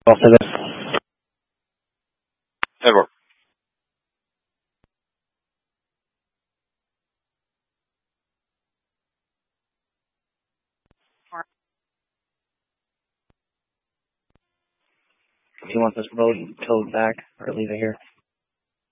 After this. Edward. Do you want this road towed back or leave it here?